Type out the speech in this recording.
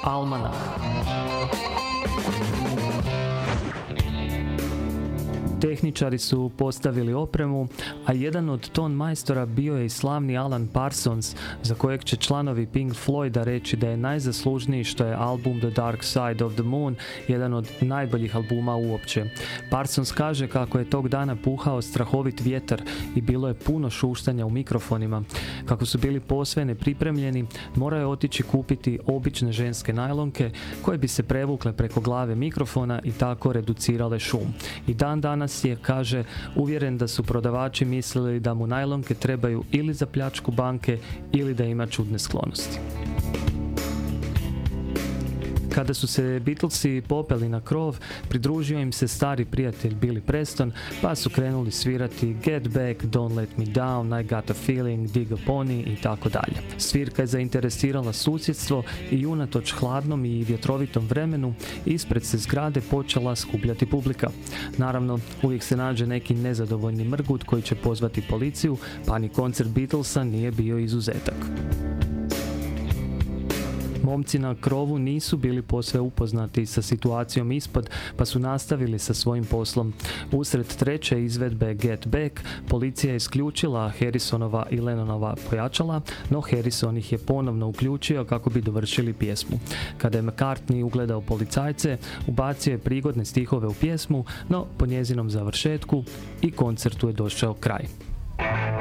Almanah. Tehničari su postavili opremu, a jedan od ton majstora bio je i slavni Alan Parsons, za kojeg će članovi Pink Floyda reći da je najzaslužniji što je album The Dark Side of the Moon jedan od najboljih albuma uopće. Parsons kaže kako je tog dana puhao strahovit vjetar i bilo je puno šuštanja u mikrofonima. Kako su bili posve nepripremljeni, morao je otići kupiti obične ženske najlonke koje bi se prevukle preko glave mikrofona i tako reducirale šum. I dan danas je, kaže, uvjeren da su prodavači mislili da mu najlonke trebaju ili za pljačku banke ili da ima čudne sklonosti. Kada su se Beatlesi popeli na krov, pridružio im se stari prijatelj Billy Preston, pa su krenuli svirati Get Back, Don't Let Me Down, I Got a Feeling, Dig a Pony i tako dalje. Svirka je zainteresirala susjedstvo i unatoč hladnom i vjetrovitom vremenu ispred se zgrade počela skupljati publika. Naravno, uvijek se nađe neki nezadovoljni mrgut koji će pozvati policiju, pa ni koncert Beatlesa nije bio izuzetak. Momci na krovu nisu bili posve upoznati sa situacijom ispod, pa su nastavili sa svojim poslom. Usred treće izvedbe Get Back, policija je isključila Harrisonova i Lennonova pojačala, no Harrison ih je ponovno uključio kako bi dovršili pjesmu. Kada je McCartney ugledao policajce, ubacio je prigodne stihove u pjesmu, no po njezinom završetku i koncertu je došao kraj.